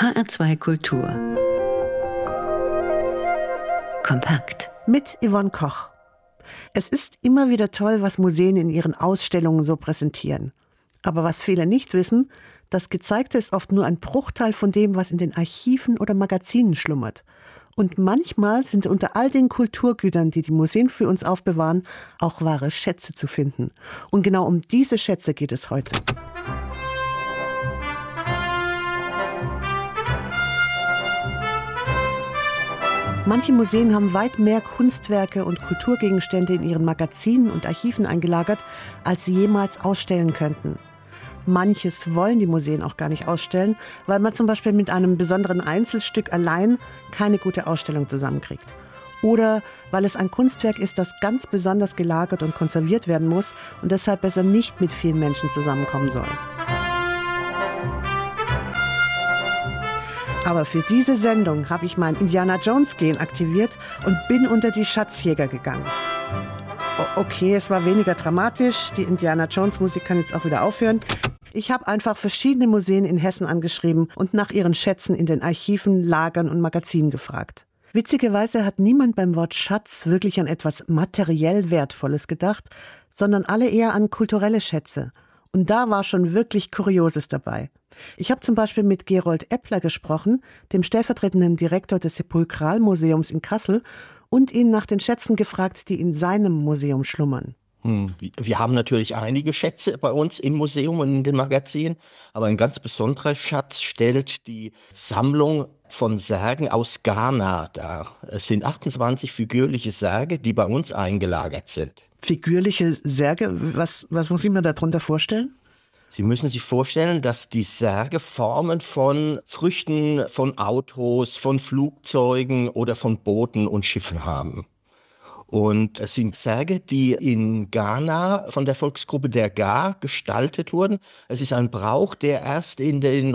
HR2 Kultur. Kompakt. Mit Yvonne Koch. Es ist immer wieder toll, was Museen in ihren Ausstellungen so präsentieren. Aber was viele nicht wissen, das Gezeigte ist oft nur ein Bruchteil von dem, was in den Archiven oder Magazinen schlummert. Und manchmal sind unter all den Kulturgütern, die die Museen für uns aufbewahren, auch wahre Schätze zu finden. Und genau um diese Schätze geht es heute. Manche Museen haben weit mehr Kunstwerke und Kulturgegenstände in ihren Magazinen und Archiven eingelagert, als sie jemals ausstellen könnten. Manches wollen die Museen auch gar nicht ausstellen, weil man zum Beispiel mit einem besonderen Einzelstück allein keine gute Ausstellung zusammenkriegt. Oder weil es ein Kunstwerk ist, das ganz besonders gelagert und konserviert werden muss und deshalb besser nicht mit vielen Menschen zusammenkommen soll. Aber für diese Sendung habe ich mein Indiana-Jones-Gen aktiviert und bin unter die Schatzjäger gegangen. Okay, es war weniger dramatisch. Die Indiana-Jones-Musik kann jetzt auch wieder aufhören. Ich habe einfach verschiedene Museen in Hessen angeschrieben und nach ihren Schätzen in den Archiven, Lagern und Magazinen gefragt. Witzigerweise hat niemand beim Wort Schatz wirklich an etwas materiell Wertvolles gedacht, sondern alle eher an kulturelle Schätze. Und da war schon wirklich Kurioses dabei. Ich habe zum Beispiel mit Gerold Eppler gesprochen, dem stellvertretenden Direktor des Sepulkralmuseums in Kassel, und ihn nach den Schätzen gefragt, die in seinem Museum schlummern. Wir haben natürlich einige Schätze bei uns im Museum und in den Magazinen, aber ein ganz besonderer Schatz stellt die Sammlung von Särgen aus Ghana dar. Es sind 28 figürliche Särge, die bei uns eingelagert sind. Figürliche Särge, was muss ich mir darunter vorstellen? Sie müssen sich vorstellen, dass die Särge Formen von Früchten, von Autos, von Flugzeugen oder von Booten und Schiffen haben. Und es sind Särge, die in Ghana von der Volksgruppe der Ga gestaltet wurden. Es ist ein Brauch, der erst in den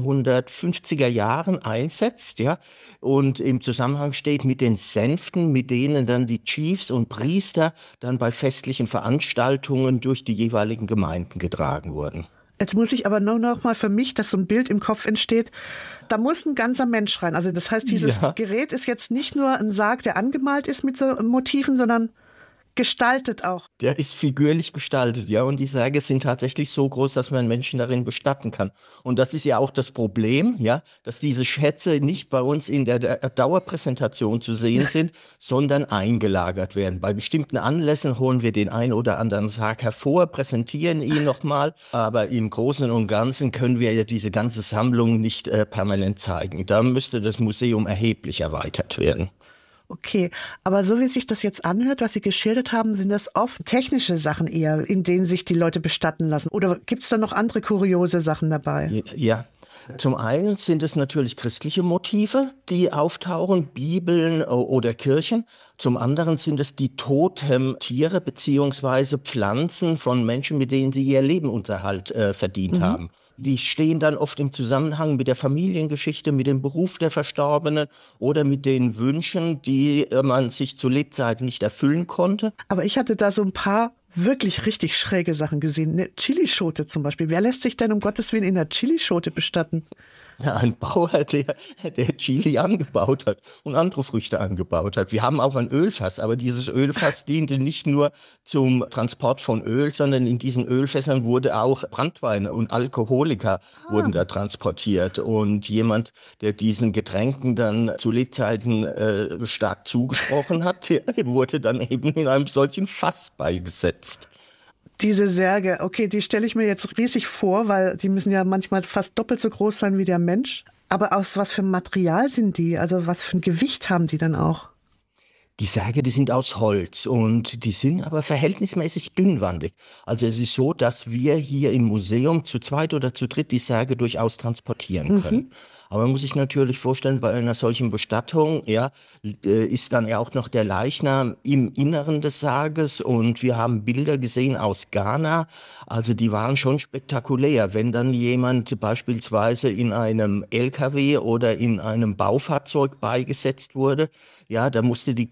1950er Jahren einsetzt, ja, und im Zusammenhang steht mit den Sänften, mit denen dann die Chiefs und Priester dann bei festlichen Veranstaltungen durch die jeweiligen Gemeinden getragen wurden. Jetzt muss ich aber nur noch mal für mich, dass so ein Bild im Kopf entsteht, da muss ein ganzer Mensch rein. Also das heißt, dieses Gerät ist jetzt nicht nur ein Sarg, der angemalt ist mit so Motiven, sondern gestaltet auch. Der ist figürlich gestaltet, ja, und die Särge sind tatsächlich so groß, dass man Menschen darin bestatten kann. Und das ist ja auch das Problem, ja, dass diese Schätze nicht bei uns in der Dauerpräsentation zu sehen sind, sondern eingelagert werden. Bei bestimmten Anlässen holen wir den einen oder anderen Sarg hervor, präsentieren ihn nochmal, aber im Großen und Ganzen können wir ja diese ganze Sammlung nicht permanent zeigen. Da müsste das Museum erheblich erweitert werden. Okay, aber so wie sich das jetzt anhört, was Sie geschildert haben, sind das oft technische Sachen eher, in denen sich die Leute bestatten lassen. Oder gibt es da noch andere kuriose Sachen dabei? Ja. Zum einen sind es natürlich christliche Motive, die auftauchen, Bibeln oder Kirchen. Zum anderen sind es die Totemtiere bzw. Pflanzen von Menschen, mit denen sie ihr Lebensunterhalt verdient haben. Die stehen dann oft im Zusammenhang mit der Familiengeschichte, mit dem Beruf der Verstorbenen oder mit den Wünschen, die man sich zu Lebzeiten nicht erfüllen konnte. Aber ich hatte da so ein paar wirklich richtig schräge Sachen gesehen. Eine Chilischote zum Beispiel. Wer lässt sich denn um Gottes Willen in einer Chilischote bestatten? Ja, ein Bauer, der Chili angebaut hat und andere Früchte angebaut hat. Wir haben auch ein Ölfass, aber dieses Ölfass diente nicht nur zum Transport von Öl, sondern in diesen Ölfässern wurde auch Branntwein und Alkoholika wurden da transportiert. Und jemand, der diesen Getränken dann zu Lebzeiten stark zugesprochen hat, wurde dann eben in einem solchen Fass beigesetzt. Diese Särge, okay, die stelle ich mir jetzt riesig vor, weil die müssen ja manchmal fast doppelt so groß sein wie der Mensch. Aber aus was für einem Material sind die? Also was für ein Gewicht haben die dann auch? Die Särge, die sind aus Holz und die sind aber verhältnismäßig dünnwandig. Also es ist so, dass wir hier im Museum zu zweit oder zu dritt die Särge durchaus transportieren können. Aber man muss sich natürlich vorstellen, bei einer solchen Bestattung ist dann ja auch noch der Leichnam im Inneren des Sarges und wir haben Bilder gesehen aus Ghana, also die waren schon spektakulär. Wenn dann jemand beispielsweise in einem LKW oder in einem Baufahrzeug beigesetzt wurde, ja, da musste die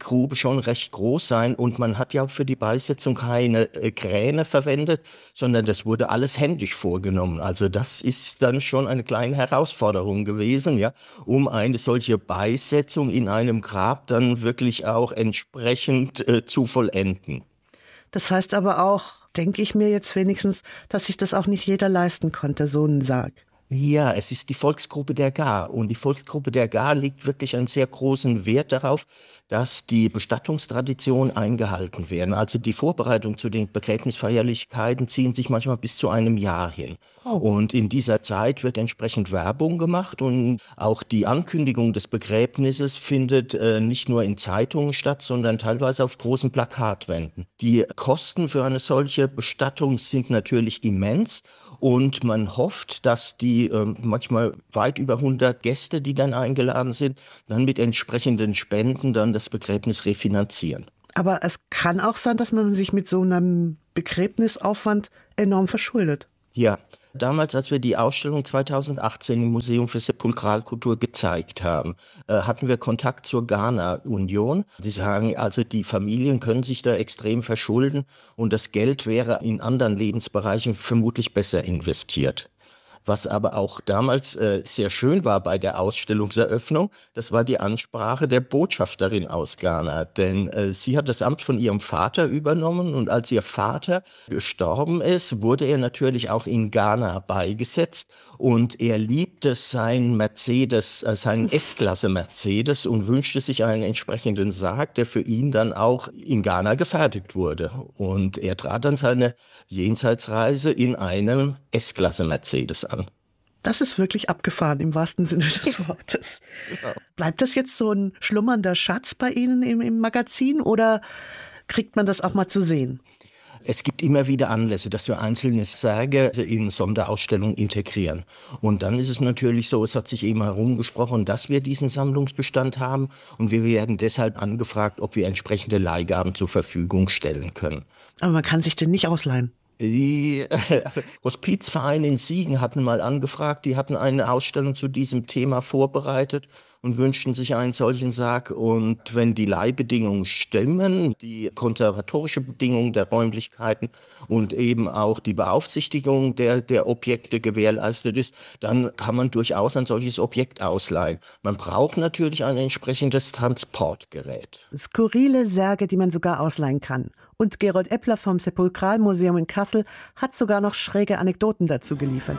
Holzgrube schon recht groß sein und man hat ja auch für die Beisetzung keine Kräne verwendet, sondern das wurde alles händisch vorgenommen. Also das ist dann schon eine kleine Herausforderung gewesen, ja, um eine solche Beisetzung in einem Grab dann wirklich auch entsprechend zu vollenden. Das heißt aber auch, denke ich mir jetzt wenigstens, dass sich das auch nicht jeder leisten konnte, so einen Sarg. Ja, es ist die Volksgruppe der Gar und die Volksgruppe der Gar legt wirklich einen sehr großen Wert darauf, dass die Bestattungstraditionen eingehalten werden. Also die Vorbereitung zu den Begräbnisfeierlichkeiten ziehen sich manchmal bis zu einem Jahr hin. Oh. Und in dieser Zeit wird entsprechend Werbung gemacht und auch die Ankündigung des Begräbnisses findet nicht nur in Zeitungen statt, sondern teilweise auf großen Plakatwänden. Die Kosten für eine solche Bestattung sind natürlich immens und man hofft, dass die manchmal weit über 100 Gäste, die dann eingeladen sind, dann mit entsprechenden Spenden dann das Begräbnis refinanzieren. Aber es kann auch sein, dass man sich mit so einem Begräbnisaufwand enorm verschuldet. Ja, damals, als wir die Ausstellung 2018 im Museum für Sepulkralkultur gezeigt haben, hatten wir Kontakt zur Ghana-Union. Die sagen, also die Familien können sich da extrem verschulden und das Geld wäre in anderen Lebensbereichen vermutlich besser investiert. Was aber auch damals sehr schön war bei der Ausstellungseröffnung, das war die Ansprache der Botschafterin aus Ghana. Denn sie hat das Amt von ihrem Vater übernommen und als ihr Vater gestorben ist, wurde er natürlich auch in Ghana beigesetzt. Und er liebte seinen Mercedes, seinen S-Klasse Mercedes und wünschte sich einen entsprechenden Sarg, der für ihn dann auch in Ghana gefertigt wurde. Und er trat dann seine Jenseitsreise in einem S-Klasse Mercedes an. Das ist wirklich abgefahren im wahrsten Sinne des Wortes. Genau. Bleibt das jetzt so ein schlummernder Schatz bei Ihnen im Magazin oder kriegt man das auch mal zu sehen? Es gibt immer wieder Anlässe, dass wir einzelne Särge in Sonderausstellungen integrieren. Und dann ist es natürlich so, es hat sich eben herumgesprochen, dass wir diesen Sammlungsbestand haben. Und wir werden deshalb angefragt, ob wir entsprechende Leihgaben zur Verfügung stellen können. Aber man kann sich den nicht ausleihen. Die Hospizvereine in Siegen hatten mal angefragt, die hatten eine Ausstellung zu diesem Thema vorbereitet und wünschten sich einen solchen Sarg. Und wenn die Leihbedingungen stimmen, die konservatorische Bedingungen der Räumlichkeiten und eben auch die Beaufsichtigung der Objekte gewährleistet ist, dann kann man durchaus ein solches Objekt ausleihen. Man braucht natürlich ein entsprechendes Transportgerät. Skurrile Särge, die man sogar ausleihen kann. Und Gerold Eppler vom Sepulkralmuseum in Kassel hat sogar noch schräge Anekdoten dazu geliefert.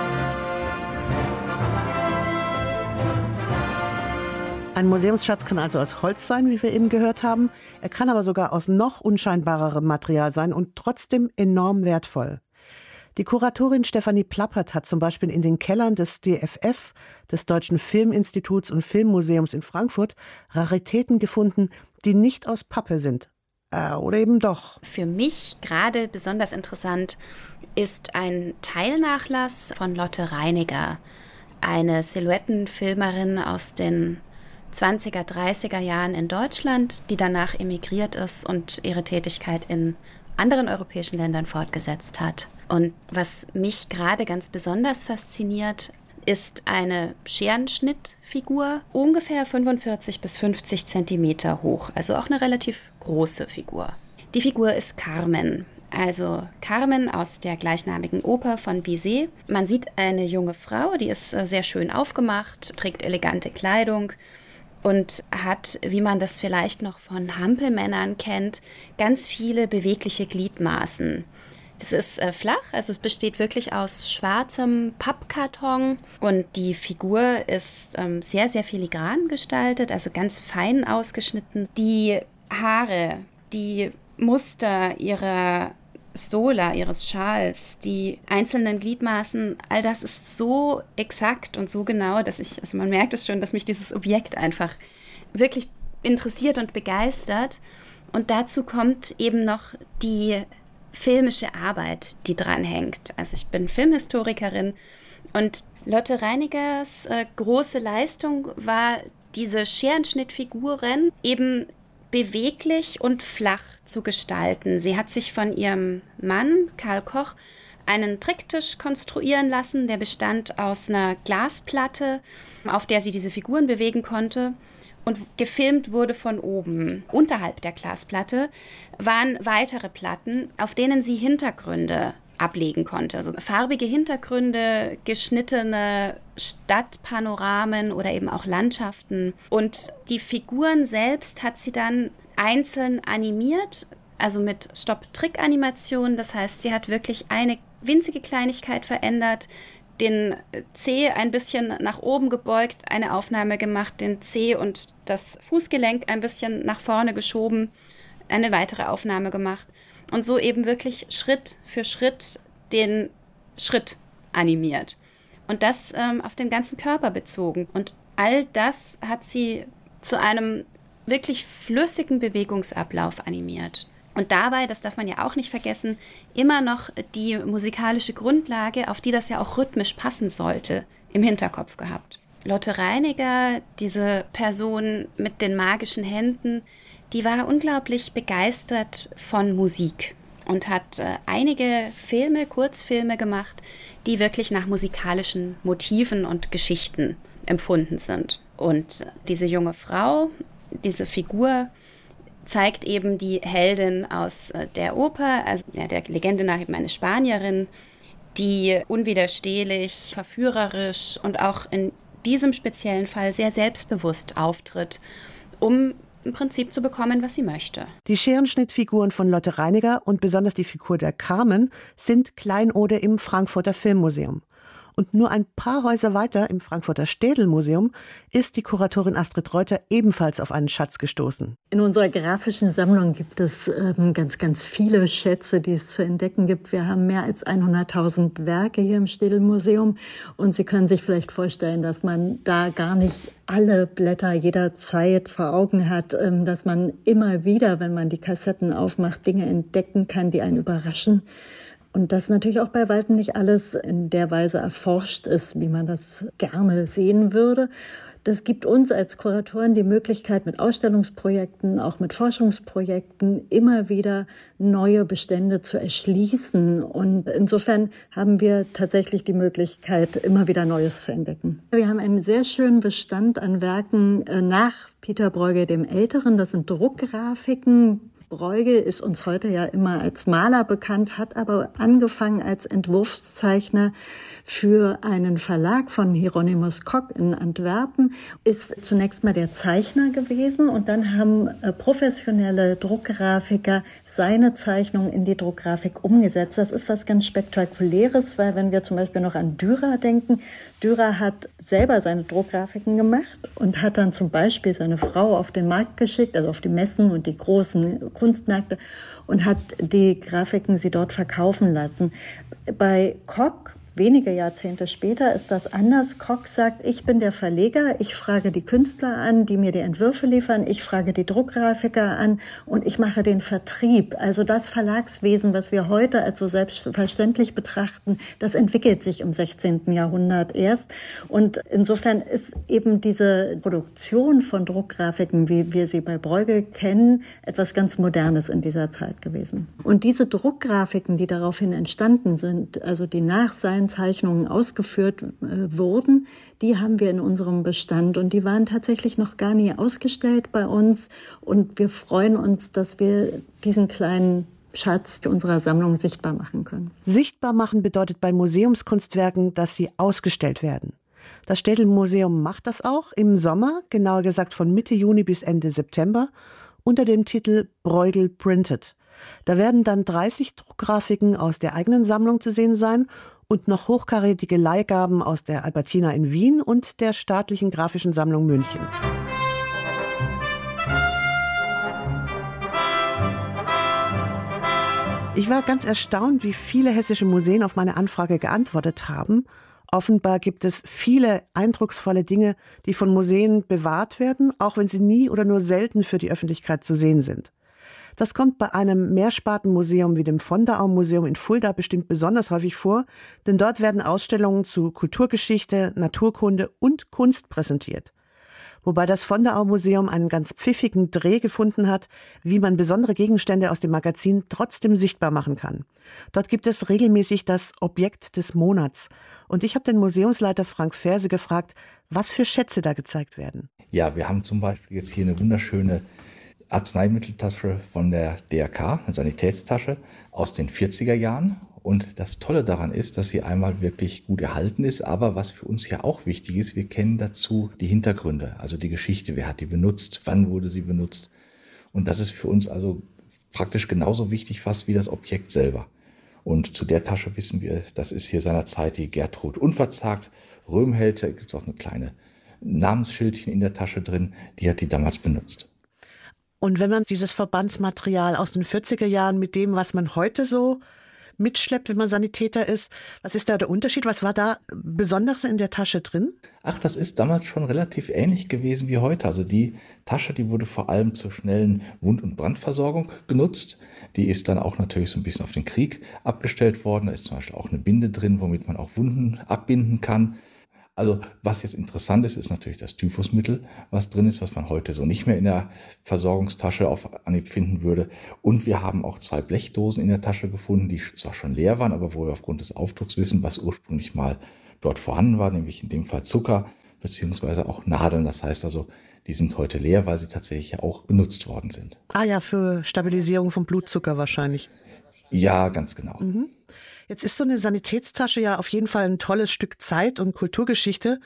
Ein Museumsschatz kann also aus Holz sein, wie wir eben gehört haben. Er kann aber sogar aus noch unscheinbarerem Material sein und trotzdem enorm wertvoll. Die Kuratorin Stefanie Plappert hat zum Beispiel in den Kellern des DFF, des Deutschen Filminstituts und Filmmuseums in Frankfurt, Raritäten gefunden, die nicht aus Pappe sind. Oder eben doch. Für mich gerade besonders interessant ist ein Teilnachlass von Lotte Reiniger, eine Silhouettenfilmerin aus den 20er, 30er Jahren in Deutschland, die danach emigriert ist und ihre Tätigkeit in anderen europäischen Ländern fortgesetzt hat. Und was mich gerade ganz besonders fasziniert, ist eine Scherenschnittfigur, ungefähr 45 bis 50 Zentimeter hoch, also auch eine relativ große Figur. Die Figur ist Carmen, also Carmen aus der gleichnamigen Oper von Bizet. Man sieht eine junge Frau, die ist sehr schön aufgemacht, trägt elegante Kleidung und hat, wie man das vielleicht noch von Hampelmännern kennt, ganz viele bewegliche Gliedmaßen. Es ist flach, also es besteht wirklich aus schwarzem Pappkarton und die Figur ist sehr, sehr filigran gestaltet, also ganz fein ausgeschnitten. Die Haare, die Muster ihrer Stola, ihres Schals, die einzelnen Gliedmaßen, all das ist so exakt und so genau, dass also man merkt es schon, dass mich dieses Objekt einfach wirklich interessiert und begeistert. Und dazu kommt eben noch die filmische Arbeit, die dran hängt. Also ich bin Filmhistorikerin und Lotte Reinigers große Leistung war, diese Scherenschnittfiguren eben beweglich und flach zu gestalten. Sie hat sich von ihrem Mann, Karl Koch, einen Tricktisch konstruieren lassen, der bestand aus einer Glasplatte, auf der sie diese Figuren bewegen konnte. und gefilmt wurde von oben. Unterhalb der Glasplatte waren weitere Platten, auf denen sie Hintergründe ablegen konnte. Also farbige Hintergründe, geschnittene Stadtpanoramen oder eben auch Landschaften. Und die Figuren selbst hat sie dann einzeln animiert, also mit Stopp-Trick-Animation. Das heißt, sie hat wirklich eine winzige Kleinigkeit verändert, den Zeh ein bisschen nach oben gebeugt, eine Aufnahme gemacht, den Zeh und das Fußgelenk ein bisschen nach vorne geschoben, eine weitere Aufnahme gemacht und so eben wirklich Schritt für Schritt den Schritt animiert. Und das auf den ganzen Körper bezogen. Und all das hat sie zu einem wirklich flüssigen Bewegungsablauf animiert. Und dabei, das darf man ja auch nicht vergessen, immer noch die musikalische Grundlage, auf die das ja auch rhythmisch passen sollte, im Hinterkopf gehabt. Lotte Reiniger, diese Person mit den magischen Händen, die war unglaublich begeistert von Musik und hat einige Filme, Kurzfilme gemacht, die wirklich nach musikalischen Motiven und Geschichten empfunden sind. Und diese junge Frau, diese Figur, zeigt eben die Heldin aus der Oper, also der Legende nach eben eine Spanierin, die unwiderstehlich, verführerisch und auch in diesem speziellen Fall sehr selbstbewusst auftritt, um im Prinzip zu bekommen, was sie möchte. Die Scherenschnittfiguren von Lotte Reiniger und besonders die Figur der Carmen sind Kleinode im Frankfurter Filmmuseum. Und nur ein paar Häuser weiter im Frankfurter Städelmuseum ist die Kuratorin Astrid Reuter ebenfalls auf einen Schatz gestoßen. In unserer grafischen Sammlung gibt es ganz viele Schätze, die es zu entdecken gibt. Wir haben mehr als 100.000 Werke hier im Städelmuseum. Und Sie können sich vielleicht vorstellen, dass man da gar nicht alle Blätter jederzeit vor Augen hat, dass man immer wieder, wenn man die Kassetten aufmacht, Dinge entdecken kann, die einen überraschen. Und dass natürlich auch bei weitem nicht alles in der Weise erforscht ist, wie man das gerne sehen würde. Das gibt uns als Kuratoren die Möglichkeit, mit Ausstellungsprojekten, auch mit Forschungsprojekten immer wieder neue Bestände zu erschließen. Und insofern haben wir tatsächlich die Möglichkeit, immer wieder Neues zu entdecken. Wir haben einen sehr schönen Bestand an Werken nach Peter Bruegel dem Älteren. Das sind Druckgrafiken. Bruegel ist uns heute ja immer als Maler bekannt, hat aber angefangen als Entwurfszeichner für einen Verlag von Hieronymus Kock in Antwerpen, ist zunächst mal der Zeichner gewesen und dann haben professionelle Druckgrafiker seine Zeichnungen in die Druckgrafik umgesetzt. Das ist was ganz Spektakuläres, weil wenn wir zum Beispiel noch an Dürer denken, Dürer hat selber seine Druckgrafiken gemacht und hat dann zum Beispiel seine Frau auf den Markt geschickt, also auf die Messen und die großen Kunstmärkte und hat die Grafiken sie dort verkaufen lassen. Bei Kock, wenige Jahrzehnte später, ist das anders. Kock sagt, ich bin der Verleger, ich frage die Künstler an, die mir die Entwürfe liefern, ich frage die Druckgrafiker an und ich mache den Vertrieb. Also das Verlagswesen, was wir heute als so selbstverständlich betrachten, das entwickelt sich im 16. Jahrhundert erst. Und insofern ist eben diese Produktion von Druckgrafiken, wie wir sie bei Bruegel kennen, etwas ganz Modernes in dieser Zeit gewesen. Und diese Druckgrafiken, die daraufhin entstanden sind, also die nach seinen Zeichnungen ausgeführt wurden, die haben wir in unserem Bestand und die waren tatsächlich noch gar nie ausgestellt bei uns und wir freuen uns, dass wir diesen kleinen Schatz unserer Sammlung sichtbar machen können. Sichtbar machen bedeutet bei Museumskunstwerken, dass sie ausgestellt werden. Das Städelmuseum macht das auch im Sommer, genauer gesagt von Mitte Juni bis Ende September, unter dem Titel Bruegel Printed. Da werden dann 30 Druckgrafiken aus der eigenen Sammlung zu sehen sein und noch hochkarätige Leihgaben aus der Albertina in Wien und der Staatlichen Grafischen Sammlung München. Ich war ganz erstaunt, wie viele hessische Museen auf meine Anfrage geantwortet haben. Offenbar gibt es viele eindrucksvolle Dinge, die von Museen bewahrt werden, auch wenn sie nie oder nur selten für die Öffentlichkeit zu sehen sind. Das kommt bei einem Mehrspartenmuseum wie dem Vonderau-Museum in Fulda bestimmt besonders häufig vor, denn dort werden Ausstellungen zu Kulturgeschichte, Naturkunde und Kunst präsentiert. wobei das Vonderau-Museum einen ganz pfiffigen Dreh gefunden hat, wie man besondere Gegenstände aus dem Magazin trotzdem sichtbar machen kann. Dort gibt es regelmäßig das Objekt des Monats. Und ich habe den Museumsleiter Frank Ferse gefragt, was für Schätze da gezeigt werden. Ja, wir haben zum Beispiel jetzt hier eine wunderschöne Arzneimitteltasche von der DRK, eine Sanitätstasche aus den 40er Jahren. Und das Tolle daran ist, dass sie einmal wirklich gut erhalten ist, aber was für uns ja auch wichtig ist, wir kennen dazu die Hintergründe, also die Geschichte, wer hat die benutzt, wann wurde sie benutzt. Und das ist für uns also praktisch genauso wichtig fast wie das Objekt selber. Und zu der Tasche wissen wir, das ist hier seinerzeit die Gertrud Unverzagt Röhmheld, da gibt es auch eine kleine Namensschildchen in der Tasche drin, die hat die damals benutzt. Und wenn man dieses Verbandsmaterial aus den 40er Jahren mit dem, was man heute so mitschleppt, wenn man Sanitäter ist, was ist da der Unterschied? Was war da Besonderes in der Tasche drin? Ach, das ist damals schon relativ ähnlich gewesen wie heute. Also die Tasche, die wurde vor allem zur schnellen Wund- und Brandversorgung genutzt. Die ist dann auch natürlich so ein bisschen auf den Krieg abgestellt worden. Da ist zum Beispiel auch eine Binde drin, womit man auch Wunden abbinden kann. Also was jetzt interessant ist, ist natürlich das Typhusmittel, was drin ist, was man heute so nicht mehr in der Versorgungstasche auf Anhieb finden würde. Und wir haben auch 2 Blechdosen in der Tasche gefunden, die zwar schon leer waren, aber wo wir aufgrund des Aufdrucks wissen, was ursprünglich mal dort vorhanden war, nämlich in dem Fall Zucker beziehungsweise auch Nadeln. Das heißt also, die sind heute leer, weil sie tatsächlich ja auch benutzt worden sind. Ah ja, für Stabilisierung vom Blutzucker wahrscheinlich. Ja, ganz genau. Jetzt ist so eine Sanitätstasche ja auf jeden Fall ein tolles Stück Zeit und Kulturgeschichte.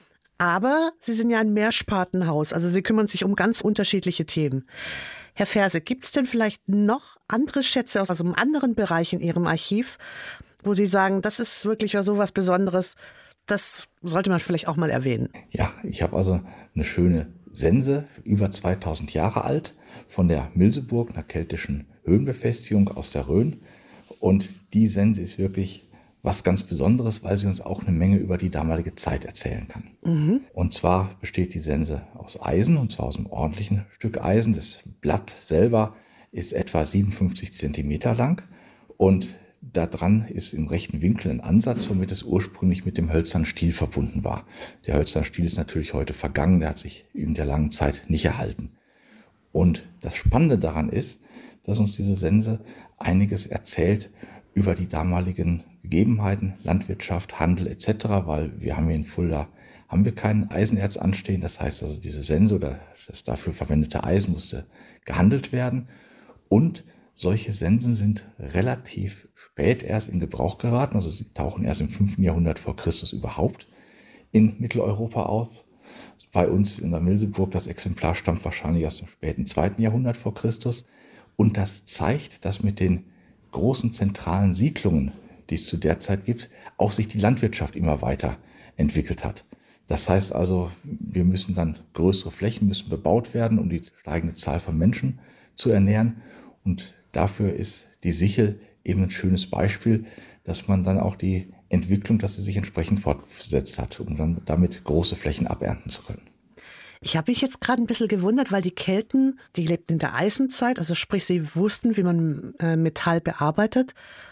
Aber Sie sind ja ein Mehrspartenhaus, also Sie kümmern sich um ganz unterschiedliche Themen. Herr Ferse, gibt es denn vielleicht noch andere Schätze aus einem anderen Bereich in Ihrem Archiv, wo Sie sagen, das ist wirklich so was Besonderes, das sollte man vielleicht auch mal erwähnen? Ja, ich habe also eine schöne Sense, über 2000 Jahre alt, von der Milseburg, einer keltischen Höhenbefestigung aus der Rhön. Und die Sense ist wirklich was ganz Besonderes, weil sie uns auch eine Menge über die damalige Zeit erzählen kann. Und zwar besteht die Sense aus Eisen, und zwar aus einem ordentlichen Stück Eisen. Das Blatt selber ist etwa 57 Zentimeter lang und da dran ist im rechten Winkel ein Ansatz, womit es ursprünglich mit dem hölzernen Stiel verbunden war. Der hölzerne Stiel ist natürlich heute vergangen, der hat sich in der langen Zeit nicht erhalten. Und das Spannende daran ist, dass uns diese Sense einiges erzählt über die damaligen Gegebenheiten, Landwirtschaft, Handel etc., weil wir haben hier in Fulda kein Eisenerz anstehen. Das heißt also, diese Sense oder das dafür verwendete Eisen musste gehandelt werden. Und solche Sensen sind relativ spät erst in Gebrauch geraten. Also sie tauchen erst im 5. Jahrhundert vor Christus überhaupt in Mitteleuropa auf. Bei uns in der Milseburg, das Exemplar stammt wahrscheinlich aus dem späten 2. Jahrhundert vor Christus. Und das zeigt, dass mit den großen zentralen Siedlungen, die es zu der Zeit gibt, auch sich die Landwirtschaft immer weiter entwickelt hat. Das heißt also, wir müssen dann größere Flächen müssen bebaut werden, um die steigende Zahl von Menschen zu ernähren. Und dafür ist die Sichel eben ein schönes Beispiel, dass man dann auch die Entwicklung, dass sie sich entsprechend fortgesetzt hat, um dann damit große Flächen abernten zu können. Ich habe mich jetzt gerade ein bisschen gewundert, weil die Kelten, die lebten in der Eisenzeit, also sprich, sie wussten, wie man Metall bearbeitet.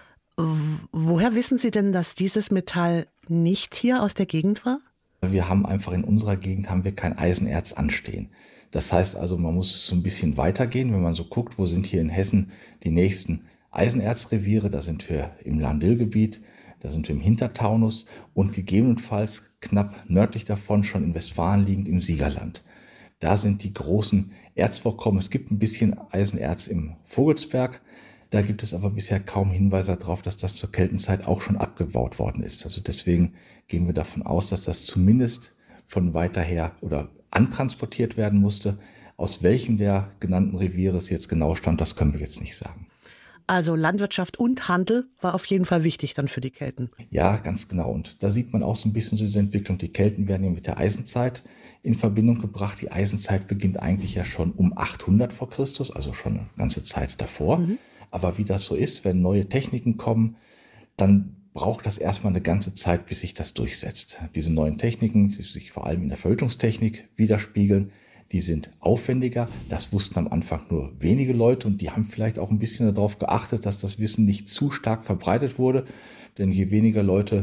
Woher wissen Sie denn, dass dieses Metall nicht hier aus der Gegend war? Wir haben einfach in unserer Gegend kein Eisenerz anstehen. Das heißt also, man muss so ein bisschen weitergehen, wenn man so guckt, wo sind hier in Hessen die nächsten Eisenerzreviere. Da sind wir im Lahn-Dill-Gebiet, da sind wir im Hintertaunus und gegebenenfalls knapp nördlich davon, schon in Westfalen liegend, im Siegerland. Da sind die großen Erzvorkommen. Es gibt ein bisschen Eisenerz im Vogelsberg. Da gibt es aber bisher kaum Hinweise darauf, dass das zur Keltenzeit auch schon abgebaut worden ist. Also deswegen gehen wir davon aus, dass das zumindest von weiter her oder antransportiert werden musste. Aus welchem der genannten Reviere es jetzt genau stammt, das können wir jetzt nicht sagen. Also Landwirtschaft und Handel war auf jeden Fall wichtig dann für die Kelten. Ja, ganz genau. Und da sieht man auch so ein bisschen so diese Entwicklung. Die Kelten werden ja mit der Eisenzeit in Verbindung gebracht. Die Eisenzeit beginnt eigentlich ja schon um 800 vor Christus, also schon eine ganze Zeit davor. Aber wie das so ist, wenn neue Techniken kommen, dann braucht das erstmal eine ganze Zeit, bis sich das durchsetzt. Diese neuen Techniken, die sich vor allem in der Verhüttungstechnik widerspiegeln, die sind aufwendiger. Das wussten am Anfang nur wenige Leute und die haben vielleicht auch ein bisschen darauf geachtet, dass das Wissen nicht zu stark verbreitet wurde. Denn je weniger Leute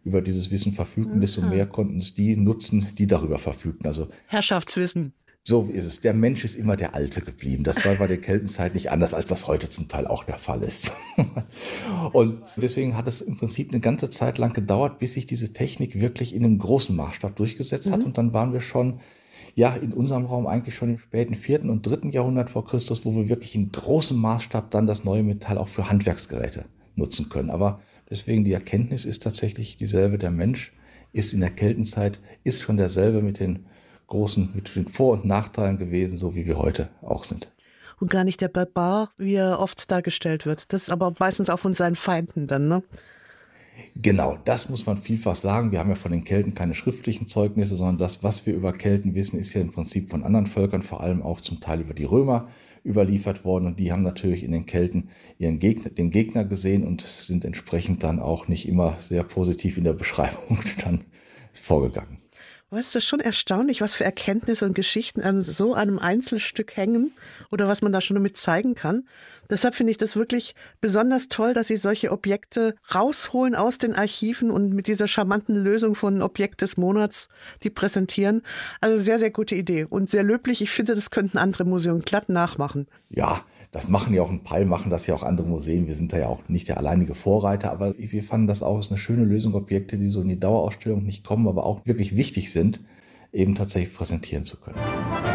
über dieses Wissen verfügten, desto mehr konnten es die nutzen, die darüber verfügten. Also Herrschaftswissen. so ist es. Der Mensch ist immer der Alte geblieben. Das war bei der Keltenzeit nicht anders, als das heute zum Teil auch der Fall ist. Und deswegen hat es im Prinzip eine ganze Zeit lang gedauert, bis sich diese Technik wirklich in einem großen Maßstab durchgesetzt hat. Und dann waren wir schon, ja, in unserem Raum eigentlich schon im späten 4. und 3. Jahrhundert vor Christus, wo wir wirklich in großem Maßstab dann das neue Metall auch für Handwerksgeräte nutzen können. Aber deswegen die Erkenntnis ist tatsächlich dieselbe. Der Mensch ist in der Keltenzeit, ist schon derselbe mit den Vor- und Nachteilen gewesen, so wie wir heute auch sind. Und gar nicht der Barbar, wie er oft dargestellt wird. Das ist aber meistens auch von seinen Feinden dann, ne? Genau, das muss man vielfach sagen. Wir haben ja von den Kelten keine schriftlichen Zeugnisse, sondern das, was wir über Kelten wissen, ist ja im Prinzip von anderen Völkern, vor allem auch zum Teil über die Römer überliefert worden. Und die haben natürlich in den Kelten den Gegner gesehen und sind entsprechend dann auch nicht immer sehr positiv in der Beschreibung dann vorgegangen. Weißt du, schon erstaunlich, was für Erkenntnisse und Geschichten an so einem Einzelstück hängen oder was man da schon damit zeigen kann. Deshalb finde ich das wirklich besonders toll, dass Sie solche Objekte rausholen aus den Archiven und mit dieser charmanten Lösung von Objekt des Monats die präsentieren. Also sehr, sehr gute Idee und sehr löblich. Ich finde, das könnten andere Museen glatt nachmachen. Ja, das machen ja auch ein Teil, machen das ja auch andere Museen. Wir sind da ja auch nicht der alleinige Vorreiter, aber wir fanden das auch als eine schöne Lösung, Objekte, die so in die Dauerausstellung nicht kommen, aber auch wirklich wichtig sind, eben tatsächlich präsentieren zu können.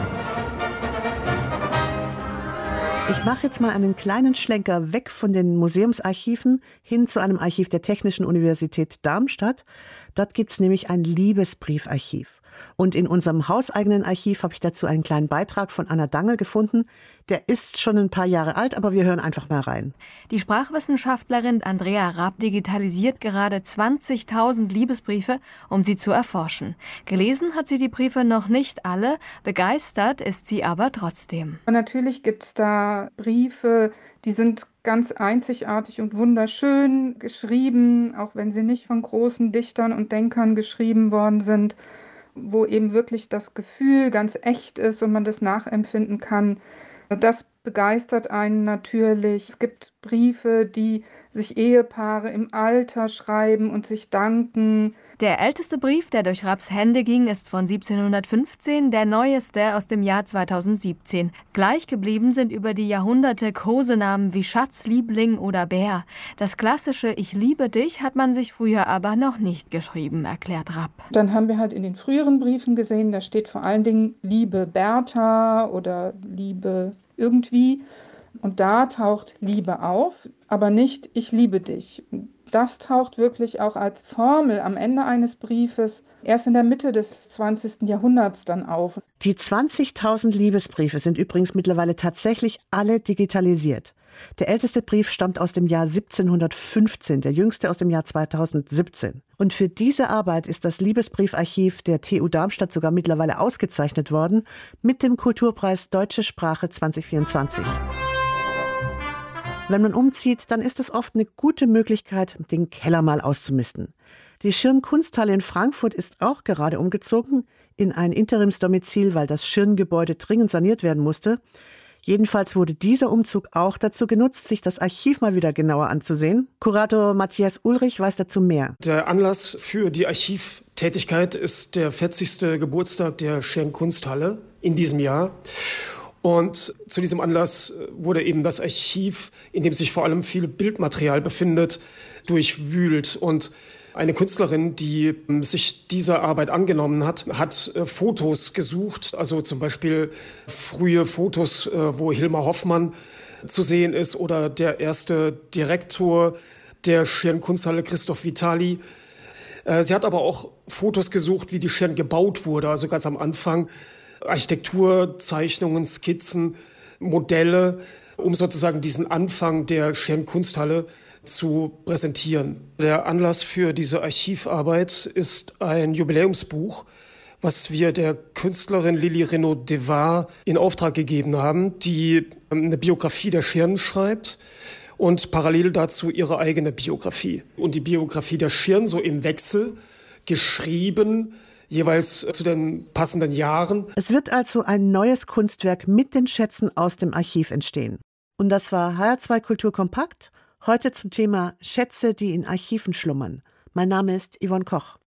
Ich mache jetzt mal einen kleinen Schlenker weg von den Museumsarchiven hin zu einem Archiv der Technischen Universität Darmstadt. Dort gibt es nämlich ein Liebesbriefarchiv. Und in unserem hauseigenen Archiv habe ich dazu einen kleinen Beitrag von Anna Dangel gefunden. Der ist schon ein paar Jahre alt, aber wir hören einfach mal rein. Die Sprachwissenschaftlerin Andrea Rapp digitalisiert gerade 20.000 Liebesbriefe, um sie zu erforschen. Gelesen hat sie die Briefe noch nicht alle, begeistert ist sie aber trotzdem. Natürlich gibt es da Briefe, die sind ganz einzigartig und wunderschön geschrieben, auch wenn sie nicht von großen Dichtern und Denkern geschrieben worden sind, wo eben wirklich das Gefühl ganz echt ist und man das nachempfinden kann. Das begeistert einen natürlich. Es gibt Briefe, die sich Ehepaare im Alter schreiben und sich danken. Der älteste Brief, der durch Rapps Hände ging, ist von 1715, der neueste aus dem Jahr 2017. Gleich geblieben sind über die Jahrhunderte Kosenamen wie Schatz, Liebling oder Bär. Das klassische Ich liebe dich hat man sich früher aber noch nicht geschrieben, erklärt Rapp. Dann haben wir halt in den früheren Briefen gesehen, da steht vor allen Dingen Liebe Bertha oder Liebe irgendwie. Und da taucht Liebe auf, aber nicht Ich liebe dich. Das taucht wirklich auch als Formel am Ende eines Briefes erst in der Mitte des 20. Jahrhunderts dann auf. Die 20.000 Liebesbriefe sind übrigens mittlerweile tatsächlich alle digitalisiert. Der älteste Brief stammt aus dem Jahr 1715, der jüngste aus dem Jahr 2017. Und für diese Arbeit ist das Liebesbriefarchiv der TU Darmstadt sogar mittlerweile ausgezeichnet worden mit dem Kulturpreis Deutsche Sprache 2024. Wenn man umzieht, dann ist es oft eine gute Möglichkeit, den Keller mal auszumisten. Die Schirn-Kunsthalle in Frankfurt ist auch gerade umgezogen in ein Interimsdomizil, weil das Schirn-Gebäude dringend saniert werden musste. Jedenfalls wurde dieser Umzug auch dazu genutzt, sich das Archiv mal wieder genauer anzusehen. Kurator Matthias Ulrich weiß dazu mehr. Der Anlass für die Archivtätigkeit ist der 40. Geburtstag der Schirn-Kunsthalle in diesem Jahr. Und zu diesem Anlass wurde eben das Archiv, in dem sich vor allem viel Bildmaterial befindet, durchwühlt. Und eine Künstlerin, die sich dieser Arbeit angenommen hat, hat Fotos gesucht, also zum Beispiel frühe Fotos, wo Hilmar Hoffmann zu sehen ist oder der erste Direktor der Schirn-Kunsthalle, Christoph Vitali. Sie hat aber auch Fotos gesucht, wie die Schirn gebaut wurde, also ganz am Anfang. Architekturzeichnungen, Skizzen, Modelle, um sozusagen diesen Anfang der Schirn-Kunsthalle zu präsentieren. Der Anlass für diese Archivarbeit ist ein Jubiläumsbuch, was wir der Künstlerin Lili Renaud-Devar in Auftrag gegeben haben, die eine Biografie der Schirn schreibt und parallel dazu ihre eigene Biografie. Und die Biografie der Schirn so im Wechsel geschrieben, jeweils zu den passenden Jahren. Es wird also ein neues Kunstwerk mit den Schätzen aus dem Archiv entstehen. Und das war HR2 Kultur kompakt, heute zum Thema Schätze, die in Archiven schlummern. Mein Name ist Yvonne Koch.